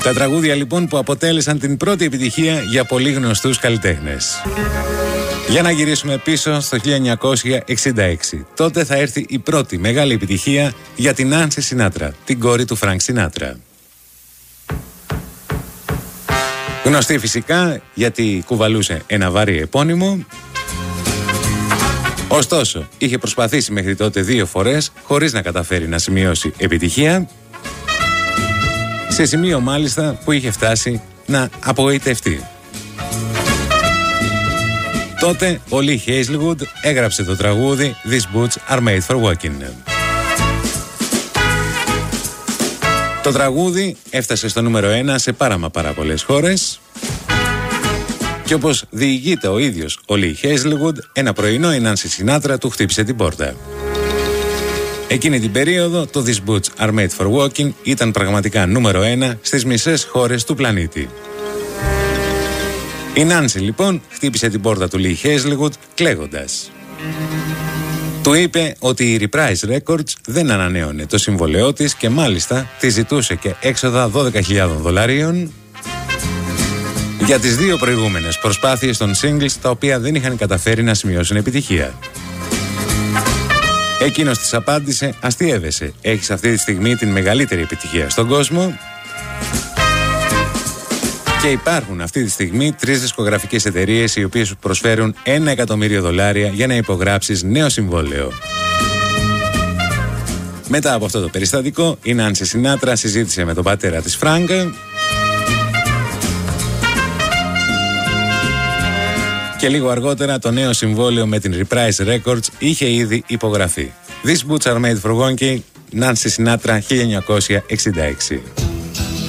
Τα τραγούδια λοιπόν που αποτέλεσαν την πρώτη επιτυχία για πολύ γνωστούς καλλιτέχνες. Για να γυρίσουμε πίσω στο 1966. Τότε θα έρθει η πρώτη μεγάλη επιτυχία για την Νάνσι Σινάτρα, την κόρη του Φρανκ Σινάτρα. Γνωστή φυσικά γιατί κουβαλούσε ένα βαρύ επώνυμο. Ωστόσο, είχε προσπαθήσει μέχρι τότε 2 φορές χωρίς να καταφέρει να σημειώσει επιτυχία. Σε σημείο μάλιστα που είχε φτάσει να απογοητευτεί. Τότε ο Lee Hazlewood έγραψε το τραγούδι These Boots Are Made For Walking. Το τραγούδι έφτασε στο νούμερο 1 σε πάρα πολλές χώρες και όπως διηγείται ο ίδιος ο Lee Hazlewood, ένα πρωινό η Νάνσι Σινάτρα του χτύπησε την πόρτα. Εκείνη την περίοδο το These Boots Are Made For Walking ήταν πραγματικά νούμερο 1 στις μισές χώρες του πλανήτη. Η Νάνσι λοιπόν χτύπησε την πόρτα του Lee Hazlewood κλαίγοντας. Του είπε ότι η Reprise Records δεν ανανέωνε το συμβολαιό της και μάλιστα τη ζητούσε και έξοδα $12,000 για τις 2 προηγούμενες προσπάθειες των singles τα οποία δεν είχαν καταφέρει να σημειώσουν επιτυχία. Εκείνος της απάντησε, αστιεύεσαι, έχεις αυτή τη στιγμή την μεγαλύτερη επιτυχία στον κόσμο και υπάρχουν αυτή τη στιγμή 3 δισκογραφικές εταιρείες οι οποίες σου προσφέρουν $1 εκατομμύριο για να υπογράψεις νέο συμβόλαιο. Μετά από αυτό το περιστατικό, η Νάνσι Σινάτρα συζήτησε με τον πατέρα της Φρανκ και λίγο αργότερα το νέο συμβόλαιο με την Reprise Records είχε ήδη υπογραφεί. These Boots Are Made For Walking, Νάνσι Σινάτρα 1966.